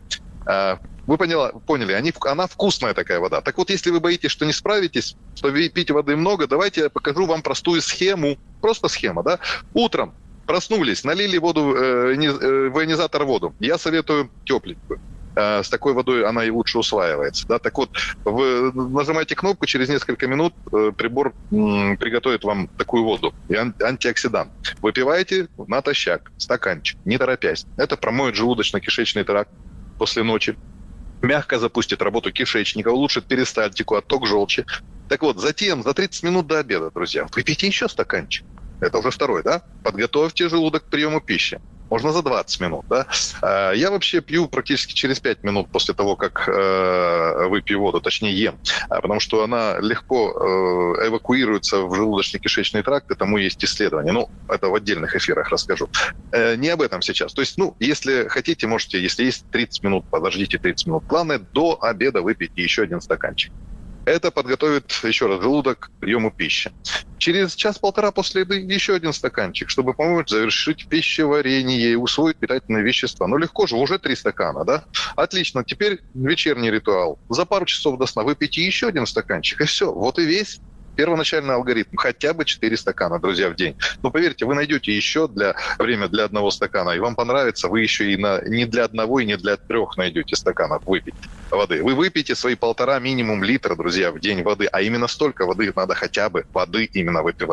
Вы поняла, поняли, они, она вкусная такая вода. Так вот, если вы боитесь, что не справитесь, что пить воды много, давайте я покажу вам простую схему. Просто схема, да? Утром проснулись, налили воду, э, э, в ионизатор воду. Я советую тепленькую. Э, с такой водой она и лучше усваивается. Да? Так вот, вы нажимаете кнопку, через несколько минут э, прибор э, приготовит вам такую воду. И ан- антиоксидант. Выпиваете натощак, стаканчик, не торопясь. Это промоет желудочно-кишечный тракт после ночи. Мягко запустит работу кишечника, улучшит перистальтику, отток желчи. Так вот, затем, за тридцать минут до обеда, друзья, выпейте еще стаканчик. Это уже второй, да? Подготовьте желудок к приему пищи. Можно за двадцать минут, да? Я вообще пью практически через пять минут после того, как выпью воду, точнее ем, потому что она легко эвакуируется в желудочно-кишечный тракт, и тому есть исследования. Ну, это в отдельных эфирах расскажу. Не об этом сейчас. То есть, ну, если хотите, можете, если есть тридцать минут, подождите тридцать минут. Главное, до обеда выпейте еще один стаканчик. Это подготовит, еще раз, желудок к приему пищи. Через час-полтора после еды еще один стаканчик, чтобы помочь завершить пищеварение и усвоить питательные вещества. Ну, легко же, уже три стакана, да? Отлично, теперь вечерний ритуал. За пару часов до сна выпейте еще один стаканчик, и все. Вот и весь первоначальный алгоритм. Хотя бы четыре стакана, друзья, в день. Но поверьте, вы найдете еще для, время для одного стакана, и вам понравится, вы еще и на, не для одного, и не для трех найдете стаканов выпить воды. Вы выпьете свои полтора минимум литра, друзья, в день воды, а именно столько воды надо хотя бы воды именно выпивать.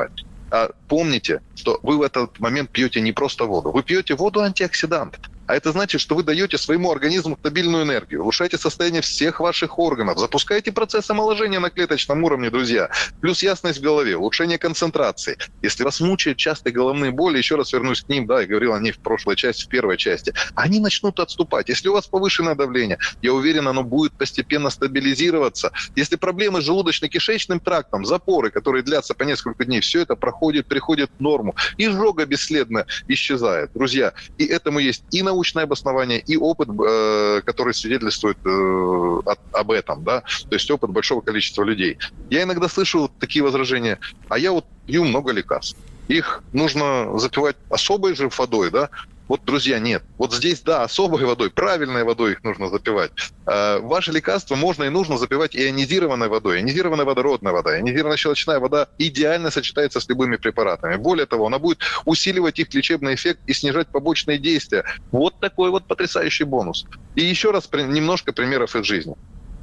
А помните, что вы в этот момент пьете не просто воду. Вы пьете воду-антиоксидант. А это значит, что вы даете своему организму стабильную энергию, улучшаете состояние всех ваших органов, запускаете процесс омоложения на клеточном уровне, друзья. Плюс ясность в голове, улучшение концентрации. Если вас мучают частые головные боли, еще раз вернусь к ним, да, я говорил о них в прошлой части, в первой части, они начнут отступать. Если у вас повышенное давление, я уверен, оно будет постепенно стабилизироваться. Если проблемы с желудочно-кишечным трактом, запоры, которые длятся по несколько дней, все это проходит, приходит в норму. Изжога бесследно исчезает, друзья. И этому есть и научное научное обоснование и опыт, э, который свидетельствует э, от, об этом, да, то есть опыт большого количества людей. Я иногда слышу такие возражения, а я вот пью много лекарств. Их нужно запивать особой же водой, да? Вот, друзья, нет. Вот здесь, да, особой водой, правильной водой их нужно запивать. Э, ваши лекарства можно и нужно запивать ионизированной водой. Ионизированная водородная вода, ионизированная щелочная вода идеально сочетается с любыми препаратами. Более того, она будет усиливать их лечебный эффект и снижать побочные действия. Вот такой вот потрясающий бонус. И еще раз немножко примеров из жизни.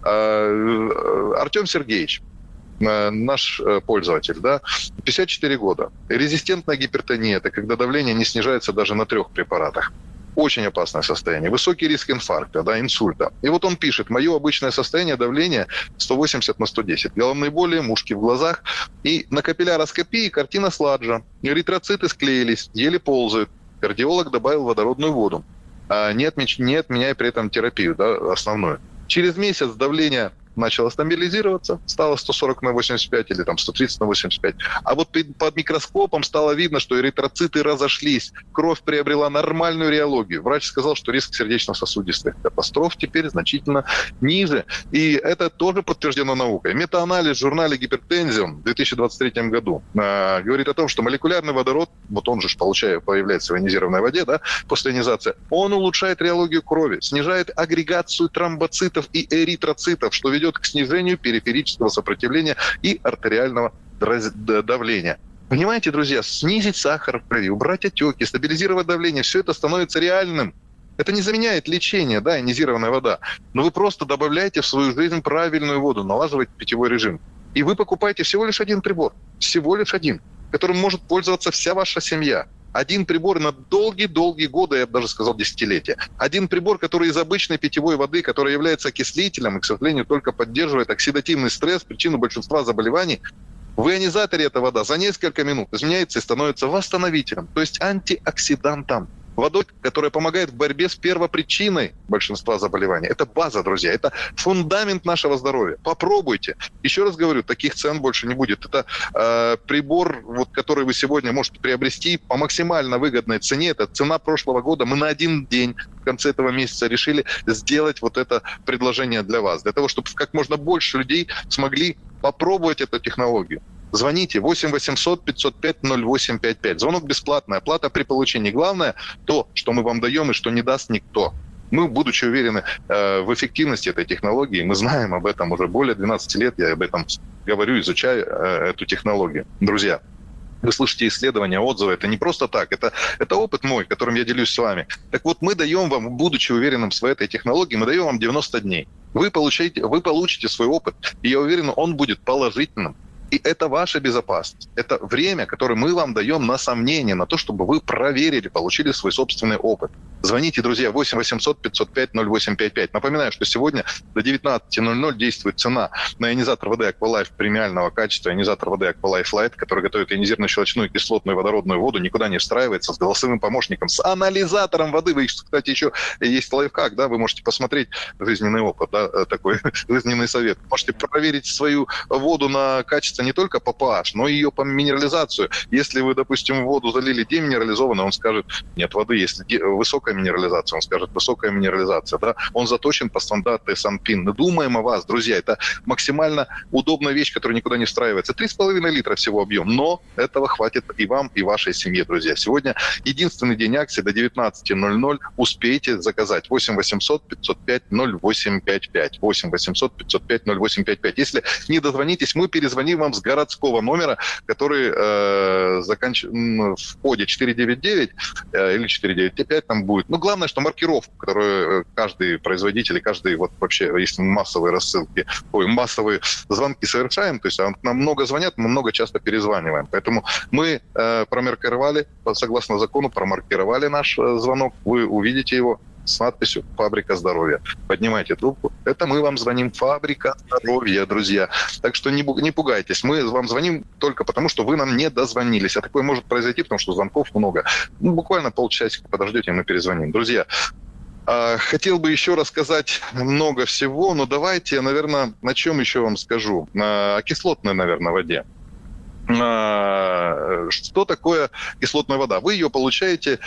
Э, Артем Сергеевич, наш пользователь, да, пятьдесят четыре года. Резистентная гипертония – это когда давление не снижается даже на трех препаратах. Очень опасное состояние. Высокий риск инфаркта, да, инсульта. И вот он пишет: мое обычное состояние давления сто восемьдесят на сто десять. Головные боли, мушки в глазах. И на капилляроскопии картина сладжа. Эритроциты склеились, еле ползают. Кардиолог добавил водородную воду, не, отмеч... не отменяя при этом терапию, да, основную. Через месяц давление начало стабилизироваться, стало сто сорок на восемьдесят пять или там сто тридцать на восемьдесят пять. А вот под микроскопом стало видно, что эритроциты разошлись, кровь приобрела нормальную реологию. Врач сказал, что риск сердечно-сосудистых катастроф теперь значительно ниже. И это тоже подтверждено наукой. Метаанализ в журнале Hypertension в две тысячи двадцать третьем году э, говорит о том, что молекулярный водород, вот он же получает, появляется в ионизированной воде, да, после ионизации, он улучшает реологию крови, снижает агрегацию тромбоцитов и эритроцитов, что ведет к снижению периферического сопротивления и артериального давления. Понимаете, друзья, снизить сахар в крови, убрать отеки, стабилизировать давление, все это становится реальным. Это не заменяет лечение, да, ионизированная вода, но вы просто добавляете в свою жизнь правильную воду, налаживаете питьевой режим. И вы покупаете всего лишь один прибор, всего лишь один, которым может пользоваться вся ваша семья. Один прибор на долгие-долгие годы, я бы даже сказал, десятилетия. Один прибор, который из обычной питьевой воды, который является окислителем и, к сожалению, только поддерживает оксидативный стресс, причину большинства заболеваний. В ионизаторе эта вода за несколько минут изменяется и становится восстановителем, то есть антиоксидантом. Водой, которая помогает в борьбе с первопричиной большинства заболеваний. Это база, друзья, это фундамент нашего здоровья. Попробуйте. Еще раз говорю, таких цен больше не будет. Это э, прибор, вот, который вы сегодня можете приобрести по максимально выгодной цене. Это цена прошлого года. Мы на один день в конце этого месяца решили сделать вот это предложение для вас. Для того, чтобы как можно больше людей смогли попробовать эту технологию. Звоните восемь восемьсот пятьсот пять ноль восемь пять пять. Звонок бесплатный, оплата при получении. Главное то, что мы вам даем и что не даст никто. Мы, будучи уверены э, в эффективности этой технологии, мы знаем об этом уже более двенадцати лет, я об этом говорю, изучаю э, эту технологию. Друзья, вы слышите исследования, отзывы. Это не просто так. Это, это опыт мой, которым я делюсь с вами. Так вот, мы даем вам, будучи уверенным в своей этой технологии, мы даем вам девяносто дней. Вы получаете, вы получите свой опыт, и я уверен, он будет положительным. И это ваша безопасность. Это время, которое мы вам даем на сомнение, на то, чтобы вы проверили, получили свой собственный опыт. Звоните, друзья, восемь восемьсот пятьсот пять ноль восемь пять пять. Напоминаю, что сегодня до девятнадцати ноль ноль действует цена на ионизатор воды Aqualife премиального качества, ионизатор воды Aqualife Light, который готовит ионизированно-щелочную кислотную водородную воду, никуда не встраивается, с голосовым помощником, с анализатором воды. Вы, кстати, еще есть лайфхак, да, вы можете посмотреть жизненный опыт, да, такой жизненный совет. Можете проверить свою воду на качество не только по pH, но и ее по минерализацию. Если вы, допустим, воду залили деминерализованную, он скажет, нет воды. Если высокая минерализация, он скажет, высокая минерализация. Да? Он заточен по стандарту эс эн пи. Мы думаем о вас, друзья. Это максимально удобная вещь, которая никуда не встраивается. три с половиной литра всего объем, но этого хватит и вам, и вашей семье, друзья. Сегодня единственный день акции до девятнадцати ноль ноль. Успейте заказать. восемь восемьсот пятьсот пять ноль восемь пять пять. восемь восемьсот пятьсот пять ноль восемь пять пять. Если не дозвонитесь, мы перезвоним вам с городского номера, который э, заканч... в коде четыре девять девять э, или четыре девять пять, там будет Ну, главное, что маркировку, которую каждый производитель и каждый, вот вообще, если мы массовые рассылки, ой, массовые звонки совершаем, то есть нам много звонят, мы много часто перезваниваем. Поэтому мы э, промаркировали, согласно закону, промаркировали наш э, звонок. Вы увидите его с надписью «Фабрика здоровья». Поднимайте трубку. Это мы вам звоним. Фабрика здоровья, друзья. Так что не, не пугайтесь. Мы вам звоним только потому, что вы нам не дозвонились. А такое может произойти, потому что звонков много. Ну, буквально полчасика подождете, и мы перезвоним. Друзья, хотел бы еще рассказать много всего, но давайте, наверное, на чем еще вам скажу. О кислотной, наверное, воде. Что такое кислотная вода? Вы ее получаете,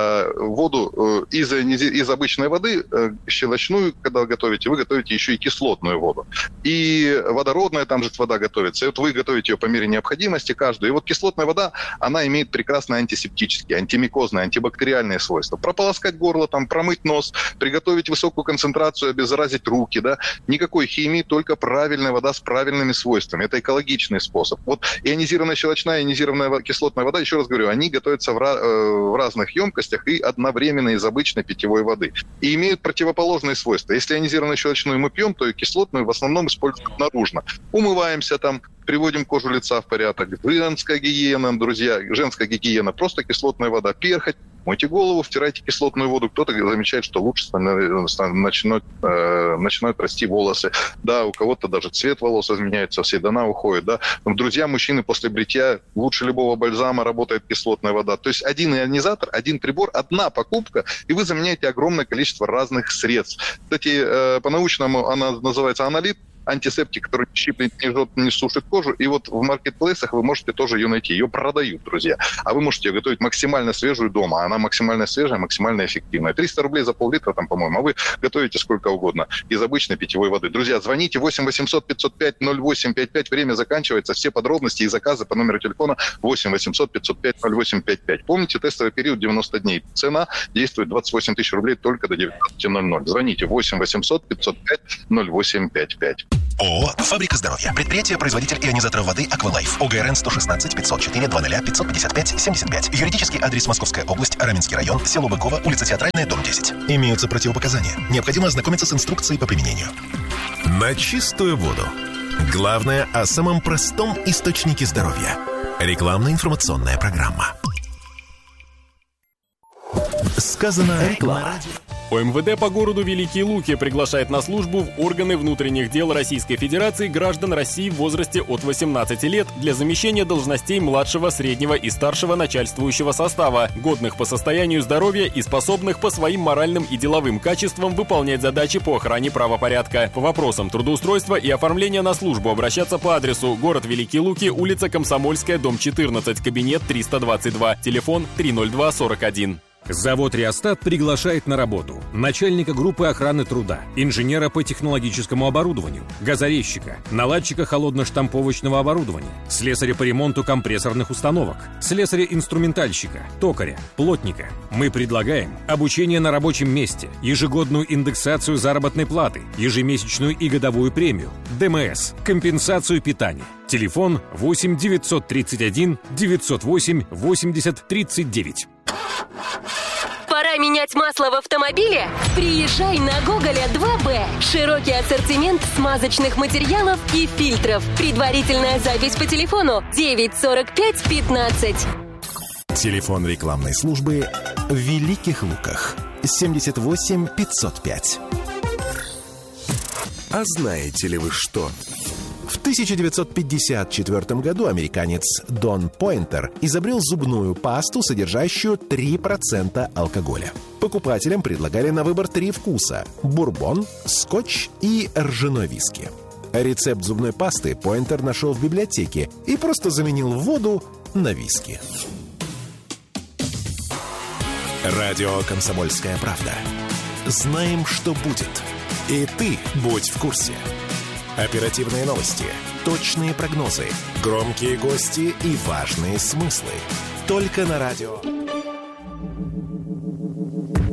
воду из, из обычной воды, щелочную, когда готовите, вы готовите еще и кислотную воду. И водородная, там же вода готовится. И вот вы готовите ее по мере необходимости каждую. И вот кислотная вода, она имеет прекрасные антисептические, антимикозные, антибактериальные свойства. Прополоскать горло, там, промыть нос, приготовить высокую концентрацию, обеззаразить руки. Да? Никакой химии, только правильная вода с правильными свойствами. Это экологичный способ. Вот ионизированная щелочная, ионизированная кислотная вода, еще раз говорю, они готовятся в, ra- в разных емкостях и одновременно из обычной питьевой воды. И имеют противоположные свойства. Если ионизированную щелочную мы пьем, то и кислотную в основном используем наружно. Умываемся там, приводим кожу лица в порядок. Женская гигиена, друзья, женская гигиена, просто кислотная вода. Перхоть, мойте голову, втирайте кислотную воду. Кто-то замечает, что лучше начинают, э, начинают расти волосы. Да, у кого-то даже цвет волос изменяется, седина уходит. Да. Друзья, мужчины после бритья лучше любого бальзама работает кислотная вода. То есть один ионизатор, один прибор, одна покупка, и вы заменяете огромное количество разных средств. Кстати, э, по-научному она называется анолит. Антисептик, который не щиплет, не жжет, не сушит кожу. И вот в маркетплейсах вы можете тоже ее найти. Ее продают, друзья. А вы можете ее готовить максимально свежую дома. Она максимально свежая, максимально эффективная. триста рублей за пол-литра там, по-моему. А вы готовите сколько угодно из обычной питьевой воды. Друзья, звоните восемь восемьсот пятьсот пять ноль восемь пять пять. Время заканчивается. Все подробности и заказы по номеру телефона восемь восемьсот пятьсот пять ноль восемь пять пять. Помните, тестовый период девяносто дней. Цена действует двадцать восемь тысяч рублей только до девятнадцати ноль ноль. Звоните восемь восемьсот пятьсот пять ноль восемь пять пять. ООО «Фабрика здоровья». Предприятие-производитель ионизаторов воды «Аквалайф». ОГРН сто шестнадцать пятьсот четыре двадцать пятьсот пятьдесят пять семьдесят пять. Юридический адрес: Московская область, Раменский район, село Быково, улица Театральная, дом десять. Имеются противопоказания. Необходимо ознакомиться с инструкцией по применению. На чистую воду. Главное о самом простом источнике здоровья. Рекламно-информационная программа. Сказано реклама. ОМВД по городу Великие Луки приглашает на службу в органы внутренних дел Российской Федерации граждан России в возрасте от восемнадцати лет для замещения должностей младшего, среднего и старшего начальствующего состава, годных по состоянию здоровья и способных по своим моральным и деловым качествам выполнять задачи по охране правопорядка. По вопросам трудоустройства и оформления на службу обращаться по адресу: город Великие Луки, улица Комсомольская, дом четырнадцать, кабинет триста двадцать два, телефон три ноль два сорок один. Завод «Реостат» приглашает на работу начальника группы охраны труда, инженера по технологическому оборудованию, газорезчика, наладчика холодно-штамповочного оборудования, слесаря по ремонту компрессорных установок, слесаря-инструментальщика, токаря, плотника. Мы предлагаем обучение на рабочем месте, ежегодную индексацию заработной платы, ежемесячную и годовую премию, ДМС, компенсацию питания. Телефон восемь девятьсот тридцать один девятьсот восемь восемьдесят тридцать девять. Пора менять масло в автомобиле? Приезжай на Гоголя два бэ. Широкий ассортимент смазочных материалов и фильтров. Предварительная запись по телефону девять сорок пять пятнадцать. Телефон рекламной службы в Великих Луках семьдесят восемь пятьсот пять. А знаете ли вы что? В тысяча девятьсот пятьдесят четвёртом году американец Дон Пойнтер изобрел зубную пасту, содержащую три процента алкоголя. Покупателям предлагали на выбор три вкуса – бурбон, скотч и ржаной виски. Рецепт зубной пасты Пойнтер нашел в библиотеке и просто заменил воду на виски. Радио «Комсомольская правда». Знаем, что будет. И ты будь в курсе. Оперативные новости, точные прогнозы, громкие гости и важные смыслы. Только на радио.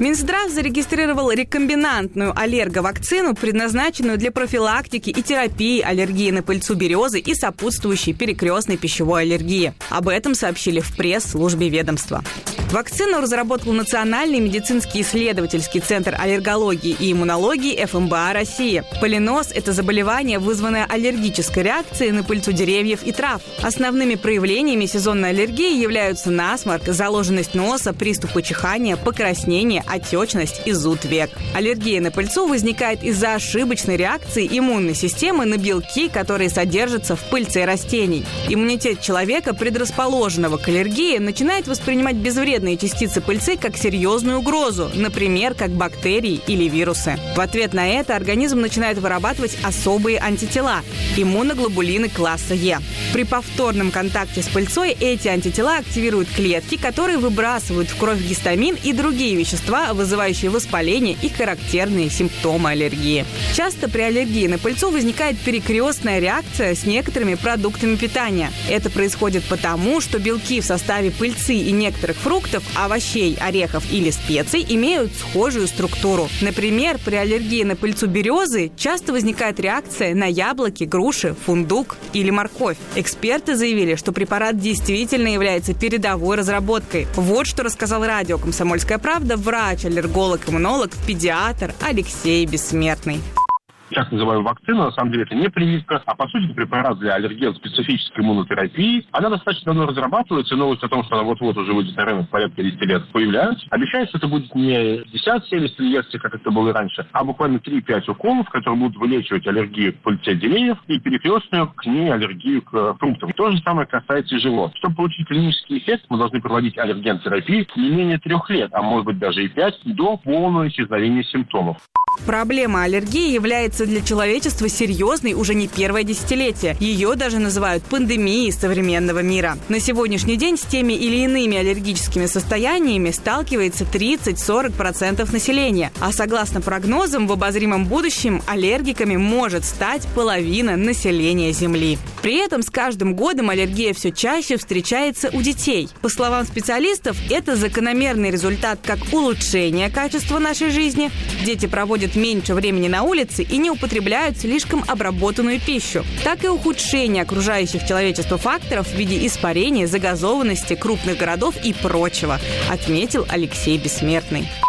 Минздрав зарегистрировал рекомбинантную аллерговакцину, предназначенную для профилактики и терапии аллергии на пыльцу березы и сопутствующей перекрестной пищевой аллергии. Об этом сообщили в пресс-службе ведомства. Вакцину разработал Национальный медицинский исследовательский центр аллергологии и иммунологии эф эм бэ а России. Полинос – это заболевание, вызванное аллергической реакцией на пыльцу деревьев и трав. Основными проявлениями сезонной аллергии являются насморк, заложенность носа, приступы чихания, покраснение, отечность и зуд век. Аллергия на пыльцу возникает из-за ошибочной реакции иммунной системы на белки, которые содержатся в пыльце растений. Иммунитет человека, предрасположенного к аллергии, начинает воспринимать безвредные частицы пыльцы как серьезную угрозу, например, как бактерии или вирусы. В ответ на это организм начинает вырабатывать особые антитела – иммуноглобулины класса Е. При повторном контакте с пыльцой эти антитела активируют клетки, которые выбрасывают в кровь гистамин и другие вещества, вызывающие воспаление и характерные симптомы аллергии. Часто при аллергии на пыльцу возникает перекрестная реакция с некоторыми продуктами питания. Это происходит потому, что белки в составе пыльцы и некоторых фруктов, овощей, орехов или специй имеют схожую структуру. Например, при аллергии на пыльцу березы часто возникает реакция на яблоки, груши, фундук или морковь. Эксперты заявили, что препарат действительно является передовой разработкой. Вот что рассказал радио «Комсомольская правда» врач, аллерголог, иммунолог, педиатр Алексей Бессмертный. Сейчас называем вакцину, на самом деле это не прививка, а по сути препарат для аллерген-специфической иммунотерапии. Она достаточно давно разрабатывается, новость о том, что она вот-вот уже выйдет на рынок порядка десяти лет, появляются. Обещается, это будет не пятьдесят-семьдесят инъекций, как это было и раньше, а буквально три-пять уколов, которые будут вылечивать аллергию к пыльце деревьев и перекрестную к ней аллергию к фруктам. То же самое касается и живот. Чтобы получить клинический эффект, мы должны проводить аллерген-терапию не менее трех лет, а может быть даже и пять, до полного исчезновения симптомов. Проблема аллергии является для человечества серьезной уже не первое десятилетие. Ее даже называют пандемией современного мира. На сегодняшний день с теми или иными аллергическими состояниями сталкивается тридцать-сорок процентов населения. А согласно прогнозам, в обозримом будущем аллергиками может стать половина населения Земли. При этом с каждым годом аллергия все чаще встречается у детей. По словам специалистов, это закономерный результат как улучшения качества нашей жизни. Дети проводят меньше времени на улице и не употребляют слишком обработанную пищу, так и ухудшение окружающих человечество факторов в виде испарения, загазованности крупных городов и прочего, отметил Алексей Бессмертный.